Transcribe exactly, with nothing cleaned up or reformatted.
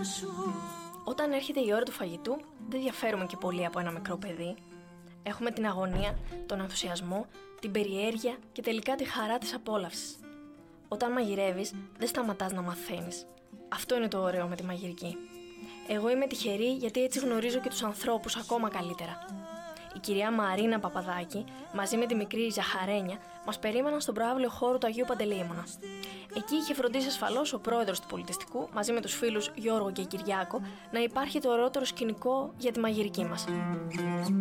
Όταν έρχεται η ώρα του φαγητού, δεν διαφέρουμε και πολύ από ένα μικρό παιδί. Έχουμε την αγωνία, τον ενθουσιασμό, την περιέργεια και τελικά τη χαρά της απόλαυσης. Όταν μαγειρεύεις, δεν σταματάς να μαθαίνεις. Αυτό είναι το ωραίο με τη μαγειρική. Εγώ είμαι τυχερή γιατί έτσι γνωρίζω και τους ανθρώπους ακόμα καλύτερα. Η κυρία Μαρίνα Παπαδάκη, μαζί με τη μικρή Ζαχαρένια, μας περίμεναν στον προαύλιο χώρο του Αγίου Παντελεήμωνα. Εκεί είχε φροντίσει ασφαλώς ο πρόεδρος του πολιτιστικού, μαζί με τους φίλους Γιώργο και Κυριάκο, να υπάρχει το ωραιότερο σκηνικό για τη μαγειρική μας.